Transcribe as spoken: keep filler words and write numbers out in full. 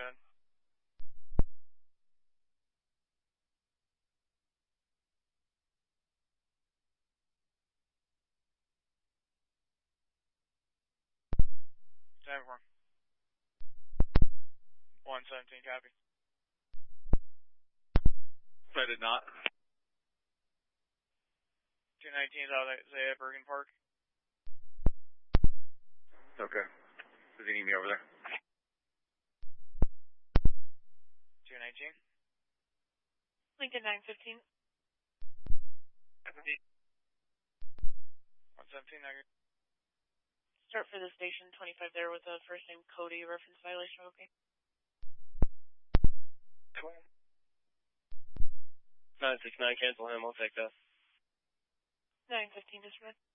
ahead. Time for one seventeen, copy. I did not. two nineteen is out of Isaiah Bergen Park. Okay. Does he need me over there? two nineteen. Lincoln nine fifteen. one seventeen, now you're... Start for the station, twenty-five there with a first name Cody, reference violation, okay? nine six nine, cancel him, I'll take that. nine fifteen, disregard.